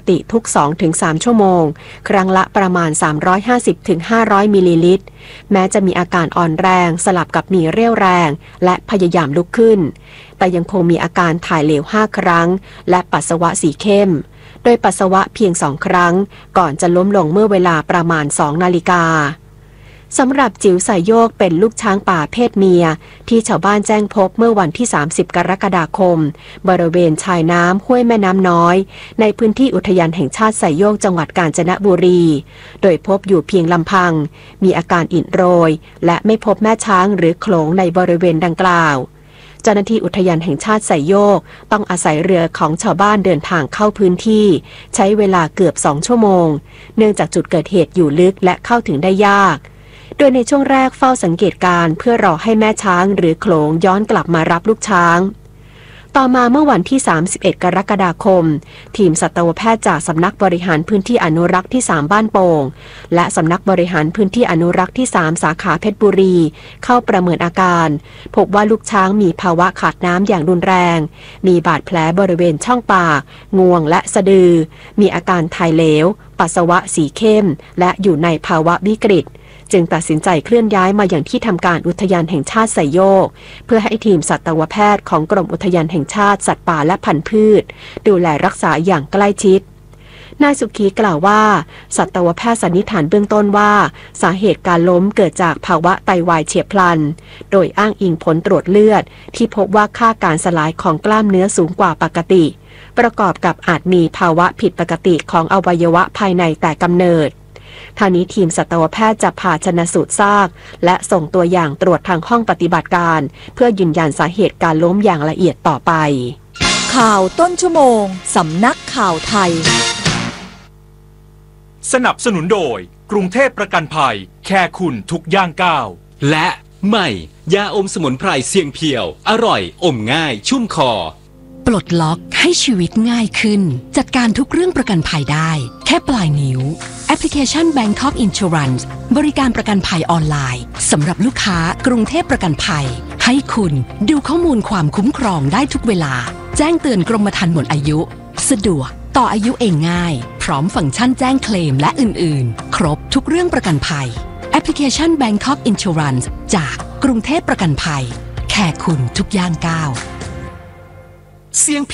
ติทุก 2-3 ชั่วโมงครั้งละประมาณ 350-500 มิลลิลิตรแม้จะมีอาการอ่อนแรงสลับกับมีเรี่ยวแรงและพยายามลุกขึ้นแต่ยังคงมีอาการถ่ายเหลว5 ครั้งและปัสสาวะสีเข้มโดยปัสสาวะเพียง2 ครั้งก่อนจะล้มลงเมื่อเวลาประมาณ 2 นาฬิกาสำหรับจิ๋วสายโยกเป็นลูกช้างป่าเพศเมียที่ชาวบ้านแจ้งพบเมื่อวันที่ 30 กรกฎาคมบริเวณชายน้ำห้วยแม่น้ำน้อยในพื้นที่อุทยานแห่งชาติสายโยกจังหวัดกาญจนบุรีโดยพบอยู่เพียงลำพังมีอาการอิดโรยและไม่พบแม่ช้างหรือโขลงในบริเวณดังกล่าวเจ้าหน้าที่อุทยานแห่งชาติสายโยกต้องอาศัยเรือของชาวบ้านเดินทางเข้าพื้นที่ใช้เวลาเกือบ2 ชั่วโมงเนื่องจากจุดเกิดเหตุอยู่ลึกและเข้าถึงได้ยากโดยในช่วงแรกเฝ้าสังเกตการเพื่อรอให้แม่ช้างหรือโขลงย้อนกลับมารับลูกช้างต่อมาเมื่อวันที่ 31 กรกฎาคมทีมสัตวแพทย์จากสำนักบริหารพื้นที่อนุรักษ์ที่ 3 บ้านโป่งและสำนักบริหารพื้นที่อนุรักษ์ที่ 3 สาขาเพชรบุรีเข้าประเมินอาการพบว่าลูกช้างมีภาวะขาดน้ำอย่างรุนแรงมีบาดแผลบริเวณช่องปากงวงและสะดือมีอาการถ่ายเหลวปัสสาวะสีเข้มและอยู่ในภาวะวิกฤตจึงตัดสินใจเคลื่อนย้ายมาอย่างที่ทำการอุทยานแห่งชาติไซโยกเพื่อให้ทีมสัตวแพทย์ของกรมอุทยานแห่งชาติสัตว์ป่าและพันธุ์พืชดูแลรักษาอย่างใกล้ชิดนายสุขีกล่าวว่าสัตวแพทย์สันนิษฐานเบื้องต้นว่าสาเหตุการล้มเกิดจากภาวะไตวายเฉียบพลันโดยอ้างอิงผลตรวจเลือดที่พบว่าค่าการสลายของกล้ามเนื้อสูงกว่าปกติประกอบกับอาจมีภาวะผิดปกติของอวัยวะภายในแต่กำเนิดทางนี้ทีมสัตวแพทย์จะผ่าชันสูตรซากและส่งตัวอย่างตรวจทางห้องปฏิบัติการเพื่อยืนยันสาเหตุการล้มอย่างละเอียดต่อไปข่าวต้นชั่วโมงสำนักข่าวไทยสนับสนุนโดยกรุงเทพประกันภัยแค่คุณทุกย่างก้าวและใหม่ยาอมสมุนไพรเสียงเพียวอร่อยอมง่ายชุ่มคอปลดล็อกให้ชีวิตง่ายขึ้นจัดการทุกเรื่องประกันภัยได้แค่ปลายนิ้วแอปพลิเคชัน Bangkok Insurance บริการประกันภัยออนไลน์สำหรับลูกค้ากรุงเทพประกันภัยให้คุณดูข้อมูลความคุ้มครองได้ทุกเวลาแจ้งเตือนกรมธรรม์หมดอายุสะดวกต่ออายุเองง่ายพร้อมฟังก์ชันแจ้งเคลมและอื่นๆครบทุกเรื่องประกันภัยแอปพลิเคชัน Bangkok Insurance จากกรุงเทพประกันภัยแค่คุณทุกย่างก้าวเสียง